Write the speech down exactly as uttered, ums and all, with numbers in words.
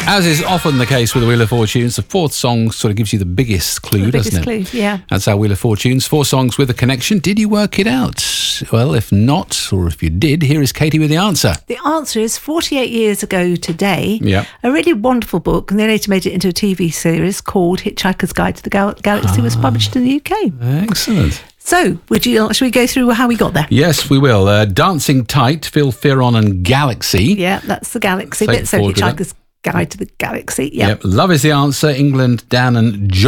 As is often the case with the Wheel of Fortunes, the fourth song sort of gives you the biggest clue, The doesn't biggest it? clue, yeah. That's our Wheel of Fortunes. Four songs with a connection. Did you work it out? Well, if not, or if you did, here is Katie with the answer. The answer is forty-eight years ago today. Yeah. A really wonderful book, and they later made it into a T V series called Hitchhiker's Guide to the Gal- Galaxy, Ah. was published in the U K. Excellent. So, would you? Should we go through how we got there? Yes, we will. Uh, Dancing Tight, Phil Fearon and Galaxy. Yeah, that's the Galaxy Take bit. So, forward with Hitchhiker's Guide to the Galaxy. Yeah. Yep. Love is the answer. England, Dan and John.